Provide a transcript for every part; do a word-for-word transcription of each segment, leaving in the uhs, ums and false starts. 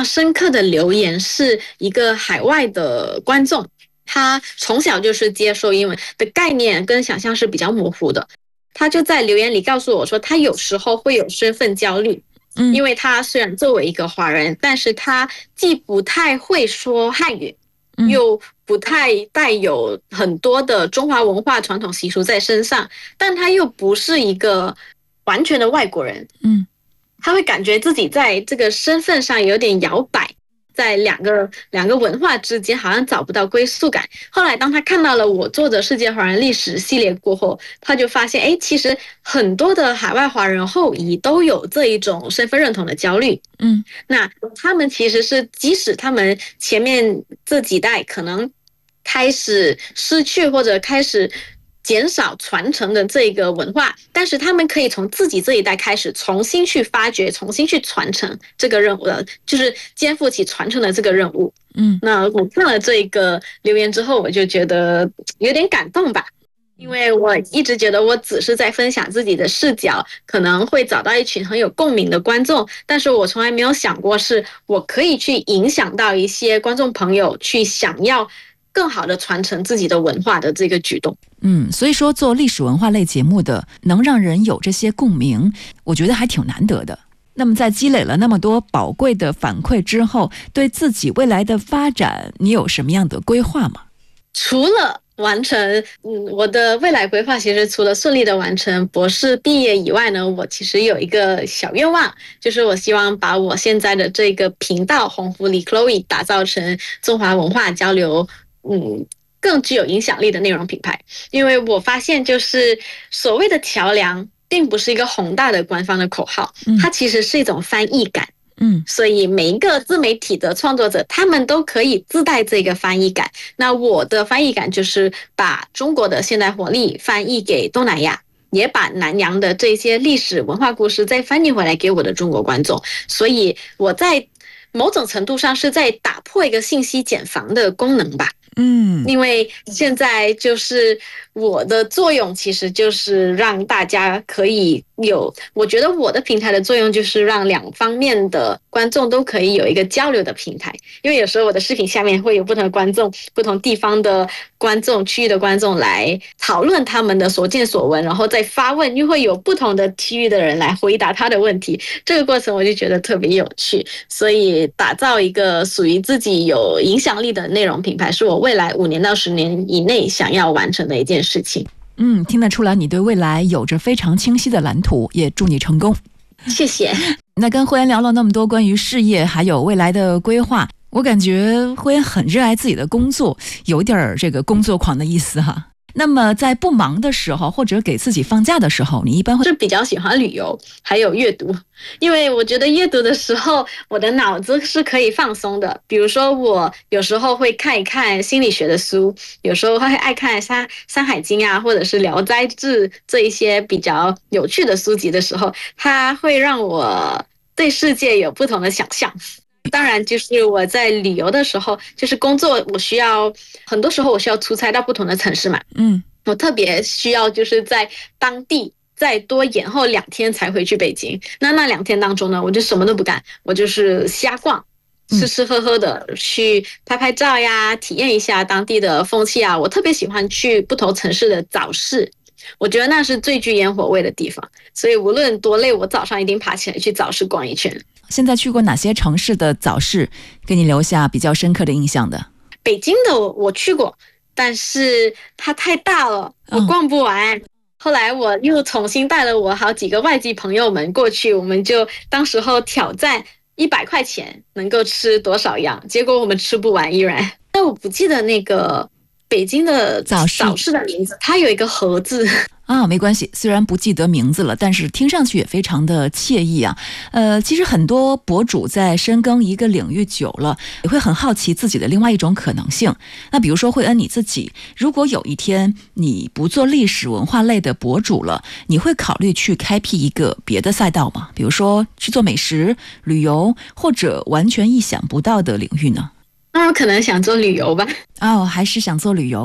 象深刻的留言是一个海外的观众，他从小就是接受英文的概念跟想象是比较模糊的，他就在留言里告诉我说，他有时候会有身份焦虑。嗯，因为他虽然作为一个华人，但是他既不太会说汉语，又不太带有很多的中华文化传统习俗在身上，但他又不是一个完全的外国人。嗯，他会感觉自己在这个身份上有点摇摆，在两个两个文化之间好像找不到归属感。后来当他看到了我做的世界华人历史系列过后，他就发现，哎，其实很多的海外华人后裔都有这一种身份认同的焦虑。嗯，那他们其实是即使他们前面这几代可能开始失去或者开始减少传承的这个文化，但是他们可以从自己这一代开始重新去发掘，重新去传承这个任务，就是肩负起传承的这个任务。嗯，那我看了这个留言之后，我就觉得有点感动吧，因为我一直觉得我只是在分享自己的视角，可能会找到一群很有共鸣的观众，但是我从来没有想过是我可以去影响到一些观众朋友去想要更好的传承自己的文化的这个举动。 嗯，所以说做历史文化类节目的能让人有这些共鸣，我觉得还挺难得的。那么在积累了那么多宝贵的反馈之后，对自己未来的发展你有什么样的规划吗？ 除了完成嗯，我的未来规划其实除了顺利的完成博士毕业以外呢，我其实有一个小愿望，就是我希望把我现在的这个频道红福里 Chloe 打造成中华文化交流嗯更具有影响力的内容品牌。因为我发现就是所谓的桥梁并不是一个宏大的官方的口号，它其实是一种翻译感。嗯，所以每一个自媒体的创作者，他们都可以自带这个翻译感。那我的翻译感就是把中国的现代活力翻译给东南亚，也把南洋的这些历史文化故事再翻译回来给我的中国观众。所以我在某种程度上是在打破一个信息茧房的功能吧。嗯，因为现在就是我的作用其实就是让大家可以有，我觉得我的平台的作用就是让两方面的观众都可以有一个交流的平台。因为有时候我的视频下面会有不同的观众，不同地方的观众，区域的观众来讨论他们的所见所闻，然后再发问，又会有不同的区域的人来回答他的问题。这个过程我就觉得特别有趣，所以打造一个属于自己有影响力的内容品牌是我未来五年到十年以内想要完成的一件事情。 嗯，听得出来你对未来有着非常清晰的蓝图，也祝你成功。 谢谢。 那跟慧妍聊了那么多关于事业还有未来的规划，我感觉慧妍很热爱自己的工作，有点这个工作狂的意思哈。那么在不忙的时候或者给自己放假的时候，你一般会是比较喜欢旅游还有阅读。因为我觉得阅读的时候我的脑子是可以放松的，比如说我有时候会看一看心理学的书，有时候会爱看山山海经啊，或者是聊斋志这一些比较有趣的书籍的时候，它会让我对世界有不同的想象。当然就是我在旅游的时候，就是工作我需要很多时候我需要出差到不同的城市嘛，嗯，我特别需要就是在当地再多延后两天才回去北京。那那两天当中呢，我就什么都不干，我就是瞎逛，吃吃喝喝的，去拍拍照呀，体验一下当地的风气啊。我特别喜欢去不同城市的早市，我觉得那是最具烟火味的地方，所以无论多累，我早上一定爬起来去早市逛一圈。 现在去过哪些城市的早市给你留下比较深刻的印象的？ 北京的我去过，但是它太大了，我逛不完。嗯，后来我又重新带了我好几个外籍朋友们过去，我们就当时候挑战一百块钱能够吃多少样，结果我们吃不完依然。但我不记得那个北京的早市早市的名字，它有一个盒子啊，没关系，虽然不记得名字了，但是听上去也非常的惬意啊。呃，其实很多博主在深耕一个领域久了，也会很好奇自己的另外一种可能性。那比如说慧恩你自己，如果有一天你不做历史文化类的博主了，你会考虑去开辟一个别的赛道吗？比如说去做美食、旅游，或者完全意想不到的领域呢？ 那我可能想做旅游吧。 哦，还是想做旅游。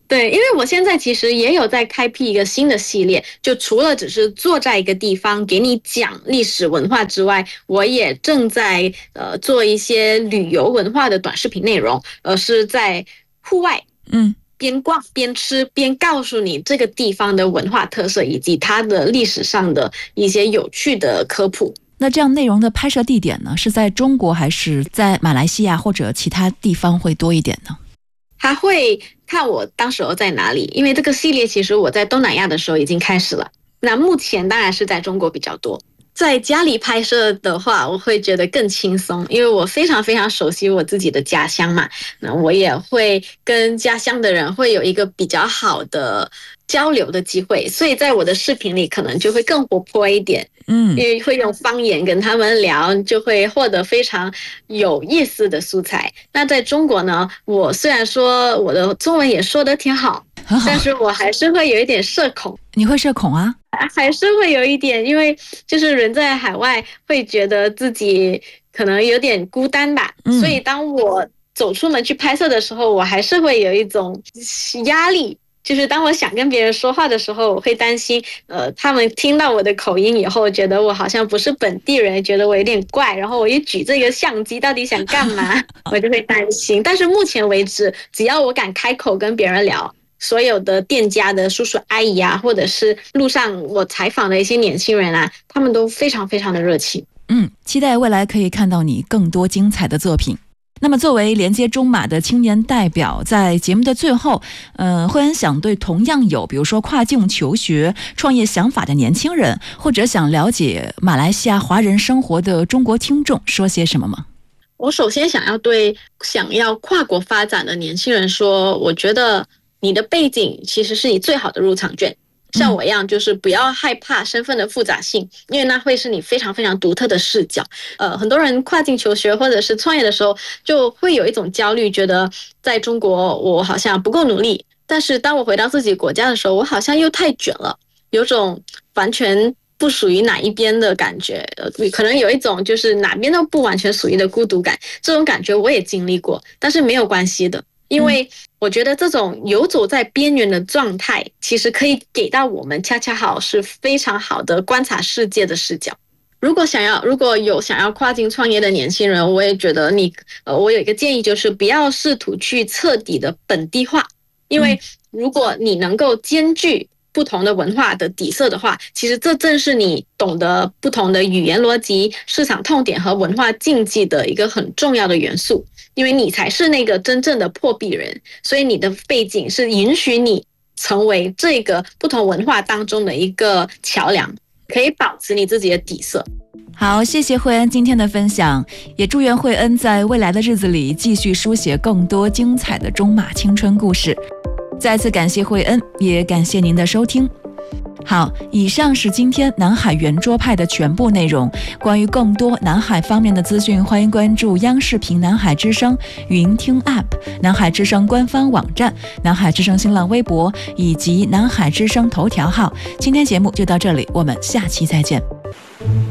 对，因为我现在其实也有在开辟一个新的系列，就除了只是坐在一个地方给你讲历史文化之外，我也正在呃做一些旅游文化的短视频内容，而是在户外， 嗯， 边逛边吃边告诉你这个地方的文化特色以及它的历史上的一些有趣的科普。 那这样内容的拍摄地点呢，是在中国还是在马来西亚或者其他地方会多一点呢？ 他会看我当时候在哪里，因为这个系列其实我在东南亚的时候已经开始了，那目前当然是在中国比较多。在家里拍摄的话，我会觉得更轻松，因为我非常非常熟悉我自己的家乡嘛，那我也会跟家乡的人会有一个比较好的交流的机会，所以在我的视频里可能就会更活泼一点， 嗯， 因为会用方言跟他们聊，就会获得非常有意思的素材。那在中国呢，我虽然说我的中文也说得挺好， 很好。 但是我还是会有一点社恐。 你会社恐啊？ 还是会有一点，因为就是人在海外会觉得自己可能有点孤单吧， 嗯， 所以当我走出门去拍摄的时候，我还是会有一种压力。就是当我想跟别人说话的时候，我会担心，呃，他们听到我的口音以后，觉得我好像不是本地人，觉得我有点怪，然后我一举这个相机，到底想干嘛？我就会担心。但是目前为止，只要我敢开口跟别人聊，所有的店家的叔叔阿姨啊，或者是路上我采访的一些年轻人啊，他们都非常非常的热情。 嗯，期待未来可以看到你更多精彩的作品。那么作为连接中马的青年代表，在节目的最后，呃，慧恩想对同样有比如说跨境求学、创业想法的年轻人，或者想了解马来西亚华人生活的中国听众说些什么吗？ 我首先想要对想要跨国发展的年轻人说，我觉得你的背景其实是你最好的入场券。像我一样，就是不要害怕身份的复杂性，因为那会是你非常非常独特的视角。呃，很多人跨境求学或者是创业的时候，就会有一种焦虑，觉得在中国我好像不够努力，但是当我回到自己国家的时候，我好像又太卷了，有种完全不属于哪一边的感觉，呃，可能有一种就是哪边都不完全属于的孤独感。这种感觉我也经历过，但是没有关系的。因为我觉得这种游走在边缘的状态，其实可以给到我们恰恰好是非常好的观察世界的视角。如果想要，如果有想要跨境创业的年轻人，我也觉得你，呃，我有一个建议，就是不要试图去彻底的本地化，因为如果你能够兼具不同的文化的底色的话，其实这正是你懂得不同的语言逻辑、市场痛点和文化禁忌的一个很重要的元素。因为你才是那个真正的破壁人，所以你的背景是允许你成为这个不同文化当中的一个桥梁，可以保持你自己的底色。 好，谢谢慧恩今天的分享，也祝愿慧恩在未来的日子里继续书写更多精彩的中马青春故事。再次感谢慧恩，也感谢您的收听。好，以上是今天南海圆桌派的全部内容。关于更多南海方面的资讯，欢迎关注央视频南海之声云听 App、南海之声官方网站、南海之声新浪微博以及南海之声头条号。今天节目就到这里，我们下期再见。